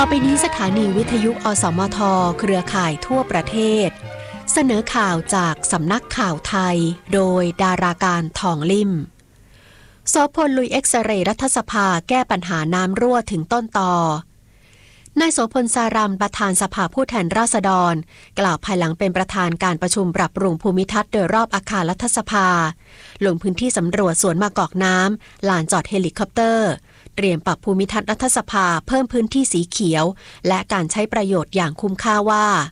อไปนี้สถานีวิทยุอสมทเครือข่ายทั่วประเทศเสนอข่าวจากสำนักข่าวไทยโดยดาราการทองลิ่มโสพลลุยเอ็กซเรย์รัฐสภาแก้ปัญหาน้ำรั่วถึงต้นตอนายโสพลสารัมประธานสภาผู้แทนราษฎรกล่าวภายหลังเป็นประธานการประชุมปรับปรุงภูมิทัศน์โดยรอบอาคารรัฐสภาลงพื้นที่สำรวจสวนมะกอกน้ำลานจอดเฮลิคอปเตอร์เตรียมปรับภูมิทัศน์รัฐสภาเพิ่มพื้นที่สีเขียวและการใช้ประโยชน์อย่างคุ้มค่าว่า